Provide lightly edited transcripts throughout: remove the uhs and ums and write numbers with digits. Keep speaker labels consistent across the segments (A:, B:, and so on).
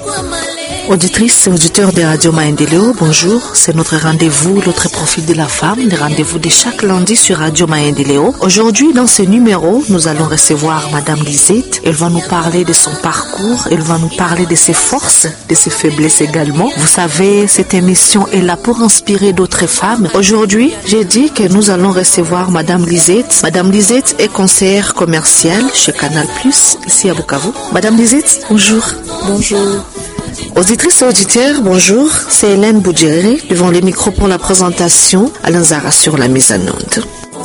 A: Auditrices et auditeurs de Radio Maendeleo, bonjour. C'est notre rendez-vous, l'autre profil de la femme, le rendez-vous de chaque lundi sur Radio Maendeleo. Aujourd'hui, dans ce numéro, nous allons recevoir Madame Lisette. Elle va nous parler de son parcours, elle va nous parler de ses forces, de ses faiblesses également. Vous savez, cette émission est là pour inspirer d'autres femmes. Aujourd'hui, j'ai dit que nous allons recevoir Madame Lisette. Madame Lisette est conseillère commerciale chez Canal+, ici à Bukavu. Madame Lisette, bonjour.
B: Bonjour.
A: Auditrices et auditeurs, bonjour, c'est Hélène Boudjéré devant les micros pour la présentation, Alain Zara sur la mise en onde.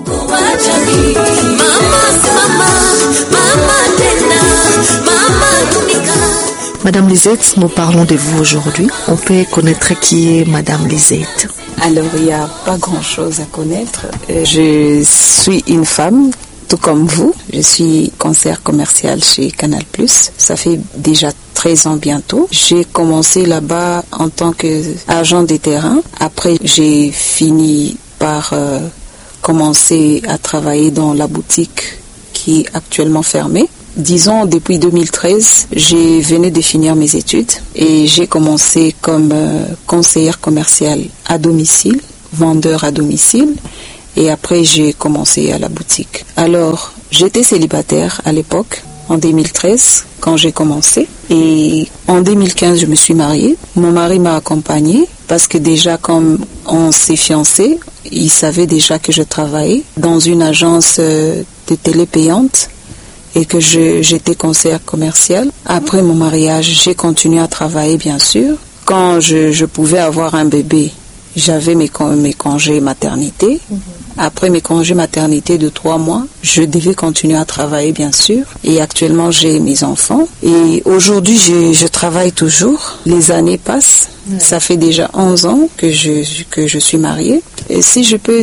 A: Madame Lisette, nous parlons de vous aujourd'hui. On peut connaître qui est Madame Lisette?
B: Alors, il n'y a pas grand-chose à connaître. Je suis une femme, tout comme vous. Je suis conseillère commerciale chez Canal+. Ça fait déjà 13 ans bientôt. J'ai commencé là-bas en tant qu'agent de terrain. Après, j'ai fini par commencer à travailler dans la boutique qui est actuellement fermée. Disons, depuis 2013, j'ai venu de finir mes études et j'ai commencé comme conseillère commerciale à domicile, vendeur à domicile. Et après, j'ai commencé à la boutique. Alors, j'étais célibataire à l'époque, en 2013, quand j'ai commencé. Et en 2015, je me suis mariée. Mon mari m'a accompagnée parce que déjà, comme on s'est fiancés, il savait déjà que je travaillais dans une agence de télé payante et que j'étais conseillère commerciale. Après mon mariage, j'ai continué à travailler, bien sûr. Quand je pouvais avoir un bébé, j'avais mes congés maternité. Après mes congés maternité de 3 mois, je devais continuer à travailler, bien sûr. Et actuellement, j'ai mes enfants. Et aujourd'hui, je travaille toujours. Les années passent. Ça fait déjà 11 ans que je suis mariée. Et si je peux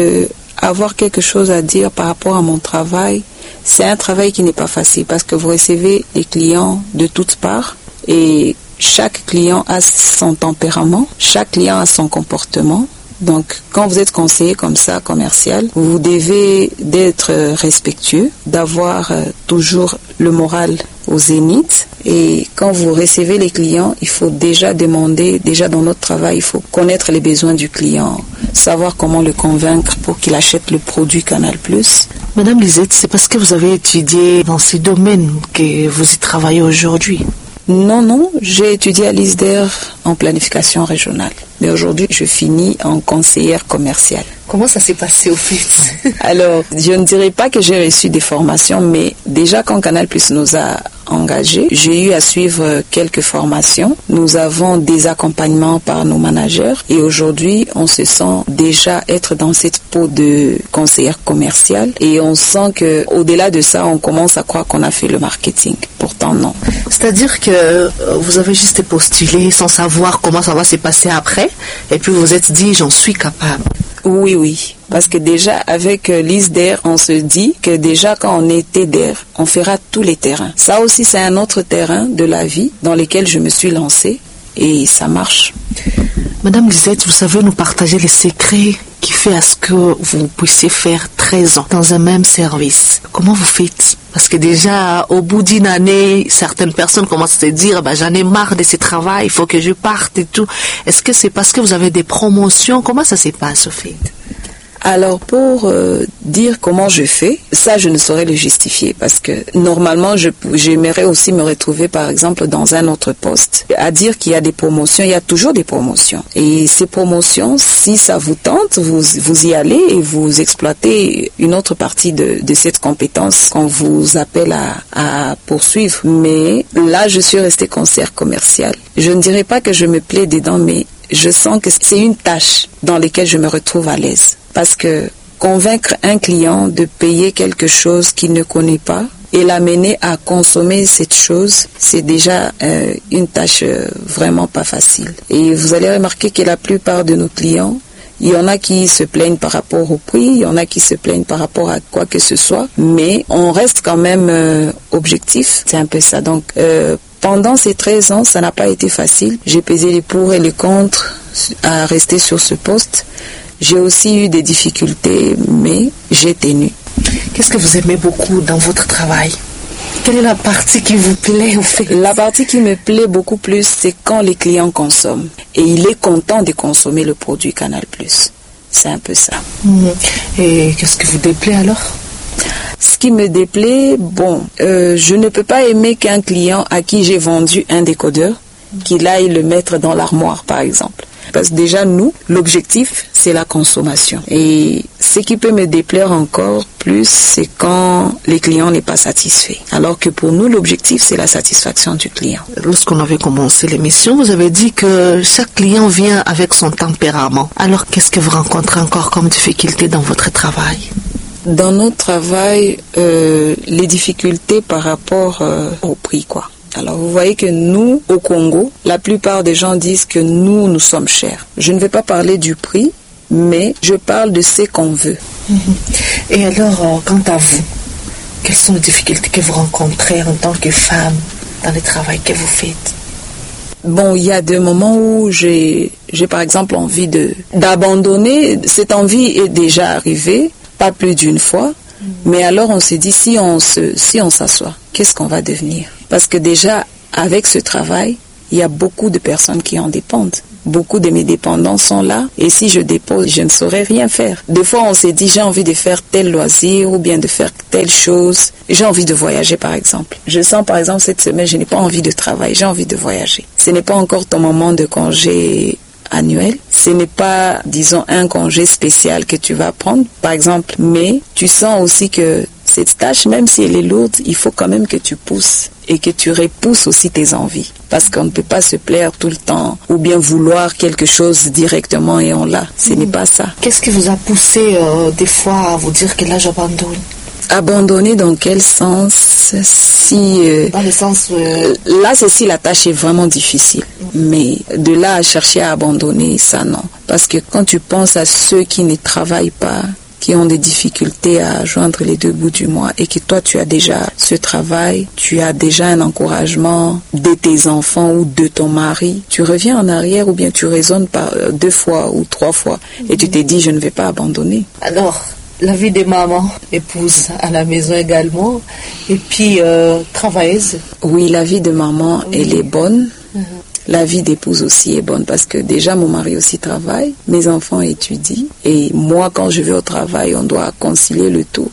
B: avoir quelque chose à dire par rapport à mon travail, c'est un travail qui n'est pas facile parce que vous recevez des clients de toutes parts et chaque client a son tempérament, chaque client a son comportement. Donc, quand vous êtes conseiller comme ça, commercial, vous devez d'être respectueux, d'avoir toujours le moral au zénith. Et quand vous recevez les clients, il faut déjà demander, déjà dans notre travail, il faut connaître les besoins du client, savoir comment le convaincre pour qu'il achète le produit Canal+.
A: Madame Lisette, c'est parce que vous avez étudié dans ces domaines que vous y travaillez aujourd'hui?
B: Non, j'ai étudié à l'ISDER en planification régionale. Mais aujourd'hui, je finis en conseillère commerciale.
A: Comment ça s'est passé au fait?
B: Alors, je ne dirais pas que j'ai reçu des formations, mais déjà quand Canal+ nous a engagés, j'ai eu à suivre quelques formations. Nous avons des accompagnements par nos managers et aujourd'hui, on se sent déjà être dans cette peau de conseillère commerciale et on sent que au-delà de ça, on commence à croire qu'on a fait le marketing. Pourtant, non.
A: C'est-à-dire que vous avez juste postulé sans savoir comment ça va se passer après et puis vous vous êtes dit, j'en suis capable.
B: Oui. Parce que déjà, avec l'ISDER, on se dit que déjà, quand on est TDER, on fera tous les terrains. Ça aussi, c'est un autre terrain de la vie dans lequel je me suis lancée et ça marche.
A: Madame Lisette, vous savez nous partager les secrets qui fait à ce que vous puissiez faire 13 ans dans un même service. Comment vous faites? Parce que déjà, au bout d'une année, certaines personnes commencent à se dire j'en ai marre de ce travail, il faut que je parte et tout. Est-ce que c'est parce que vous avez des promotions? Comment ça se passe au fait?
B: Alors, pour dire comment je fais, ça, je ne saurais le justifier parce que normalement, j'aimerais aussi me retrouver, par exemple, dans un autre poste. À dire qu'il y a des promotions, il y a toujours des promotions. Et ces promotions, si ça vous tente, vous y allez et vous exploitez une autre partie de cette compétence qu'on vous appelle à poursuivre. Mais là, je suis restée conseillère commerciale. Je ne dirais pas que je me plais dedans, mais je sens que c'est une tâche dans laquelle je me retrouve à l'aise. Parce que convaincre un client de payer quelque chose qu'il ne connaît pas et l'amener à consommer cette chose, c'est déjà une tâche vraiment pas facile. Et vous allez remarquer que la plupart de nos clients, il y en a qui se plaignent par rapport au prix, il y en a qui se plaignent par rapport à quoi que ce soit, mais on reste quand même objectif. C'est un peu ça. Donc, pendant ces 13 ans, ça n'a pas été facile. J'ai pesé les pour et les contre à rester sur ce poste. J'ai aussi eu des difficultés, mais j'ai tenu.
A: Qu'est-ce que vous aimez beaucoup dans votre travail? Quelle est la partie qui vous plaît au fait?
B: La partie qui me plaît beaucoup plus, c'est quand les clients consomment. Et il est content de consommer le produit Canal+. C'est un peu ça.
A: Et qu'est-ce qui vous déplaît alors?
B: Ce qui me déplaît, je ne peux pas aimer qu'un client à qui j'ai vendu un décodeur, qu'il aille le mettre dans l'armoire par exemple. Parce que déjà, nous, l'objectif, c'est la consommation. Et ce qui peut me déplaire encore plus, c'est quand les clients n'est pas satisfaits. Alors que pour nous, l'objectif, c'est la satisfaction du client.
A: Lorsqu'on avait commencé l'émission, vous avez dit que chaque client vient avec son tempérament. Alors, qu'est-ce que vous rencontrez encore comme difficulté dans votre travail?
B: Dans notre travail, les difficultés par rapport au prix, quoi. Alors vous voyez que nous, au Congo, la plupart des gens disent que nous sommes chers. Je ne vais pas parler du prix, mais je parle de ce qu'on veut.
A: Et alors, quant à vous, quelles sont les difficultés que vous rencontrez en tant que femme dans le travail que vous faites?
B: Il y a des moments où j'ai par exemple envie d'abandonner. Cette envie est déjà arrivée, pas plus d'une fois. Mais alors on s'est dit, si on s'assoit, qu'est-ce qu'on va devenir? Parce que déjà, avec ce travail, il y a beaucoup de personnes qui en dépendent. Beaucoup de mes dépendants sont là. Et si je dépose, je ne saurais rien faire. Des fois, on s'est dit, j'ai envie de faire tel loisir ou bien de faire telle chose. J'ai envie de voyager, par exemple. Je sens, par exemple, cette semaine, je n'ai pas envie de travailler, j'ai envie de voyager. Ce n'est pas encore ton moment de congé annuel. Ce n'est pas, disons, un congé spécial que tu vas prendre, par exemple. Mais tu sens aussi que cette tâche, même si elle est lourde, il faut quand même que tu pousses et que tu repousses aussi tes envies. Parce qu'on ne peut pas se plaire tout le temps ou bien vouloir quelque chose directement et on l'a. Ce n'est pas ça.
A: Qu'est-ce qui vous a poussé des fois à vous dire que là j'abandonne?
B: Abandonner dans quel sens?
A: Dans le sens
B: là, c'est si la tâche est vraiment difficile. Mais de là à chercher à abandonner, ça non. Parce que quand tu penses à ceux qui ne travaillent pas, qui ont des difficultés à joindre les deux bouts du mois et que toi tu as déjà ce travail, tu as déjà un encouragement de tes enfants ou de ton mari, tu reviens en arrière ou bien tu raisonnes par 2 fois ou 3 fois et tu t'es dit je ne vais pas abandonner.
A: Alors, la vie des mamans, épouse à la maison également et puis travailleuse.
B: Oui, la vie de maman, elle est bonne. La vie d'épouse aussi est bonne parce que déjà mon mari aussi travaille, mes enfants étudient et moi quand je vais au travail on doit concilier le tout.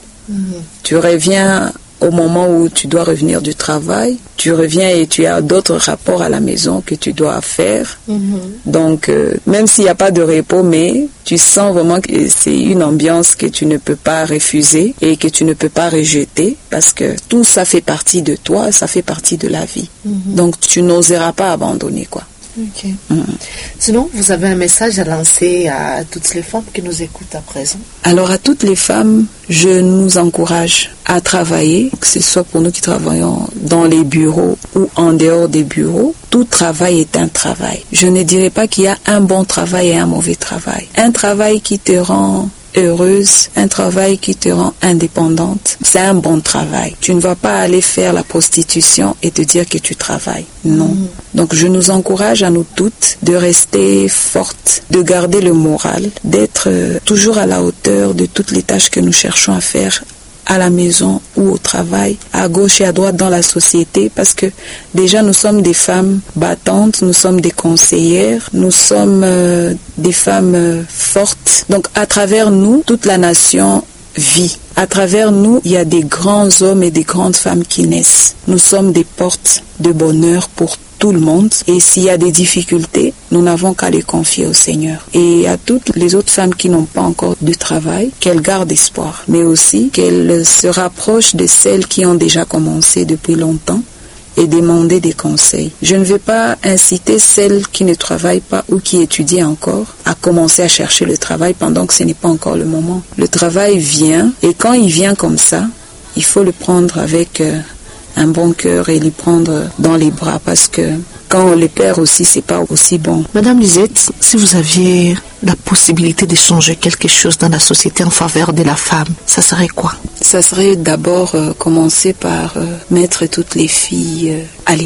B: Tu reviens au moment où tu dois revenir du travail, tu reviens et tu as d'autres rapports à la maison que tu dois faire. Donc même s'il n'y a pas de repos, mais tu sens vraiment que c'est une ambiance que tu ne peux pas refuser et que tu ne peux pas rejeter parce que tout ça fait partie de toi, ça fait partie de la vie. Donc tu n'oseras pas abandonner, quoi.
A: Okay. Sinon, vous avez un message à lancer à toutes les femmes qui nous écoutent à présent?
B: Alors à toutes les femmes, je nous encourage à travailler, que ce soit pour nous qui travaillons dans les bureaux ou en dehors des bureaux. Tout travail est un travail. Je ne dirais pas qu'il y a un bon travail et un mauvais travail. Un travail qui te rend heureuse, un travail qui te rend indépendante, c'est un bon travail. Tu ne vas pas aller faire la prostitution et te dire que tu travailles. Non. Donc je nous encourage à nous toutes de rester fortes, de garder le moral, d'être toujours à la hauteur de toutes les tâches que nous cherchons à faire à la maison ou au travail, à gauche et à droite dans la société, parce que déjà nous sommes des femmes battantes, nous sommes des conseillères, nous sommes des femmes fortes. Donc à travers nous, toute la nation vit. À travers nous, il y a des grands hommes et des grandes femmes qui naissent. Nous sommes des portes de bonheur pour tout le monde. Et s'il y a des difficultés, nous n'avons qu'à les confier au Seigneur. Et à toutes les autres femmes qui n'ont pas encore de travail, qu'elles gardent espoir, mais aussi qu'elles se rapprochent de celles qui ont déjà commencé depuis longtemps et demander des conseils. Je ne vais pas inciter celles qui ne travaillent pas ou qui étudient encore à commencer à chercher le travail pendant que ce n'est pas encore le moment. Le travail vient et quand il vient comme ça, il faut le prendre avec un bon cœur et le prendre dans les bras parce que quand on le perd aussi, c'est pas aussi bon.
A: Madame Lisette, si vous aviez la possibilité de changer quelque chose dans la société en faveur de la femme, ça serait quoi?
B: Ça serait d'abord commencer par mettre toutes les filles à l'école.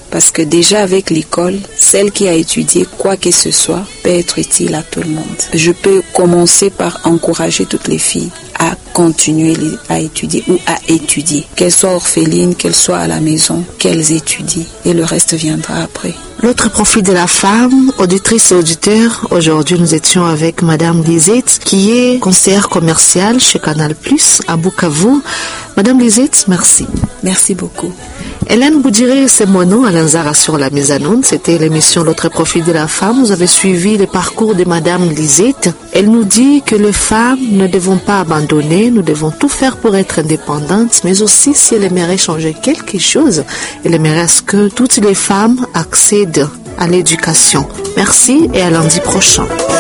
B: Parce que déjà avec l'école, celle qui a étudié quoi que ce soit peut être utile à tout le monde. Je peux commencer par encourager toutes les filles à continuer à étudier ou à étudier. Qu'elles soient orphelines, qu'elles soient à la maison, qu'elles étudient. Et le reste viendra après.
A: L'autre profil de la femme, auditrice et auditeur, aujourd'hui nous étions avec Madame Lisette, qui est conseillère commerciale chez Canal+, à Bukavu. Madame Lisette, merci.
B: Merci beaucoup.
A: Hélène Boudiré, c'est mon nom, Alain Zara sur la mise en onde. C'était l'émission L'autre profil de la femme. Vous avez suivi le parcours de Madame Lisette. Elle nous dit que les femmes ne devons pas abandonner, nous devons tout faire pour être indépendantes, mais aussi si elle aimerait changer quelque chose, elle aimerait à ce que toutes les femmes accèdent à l'éducation. Merci et à lundi prochain.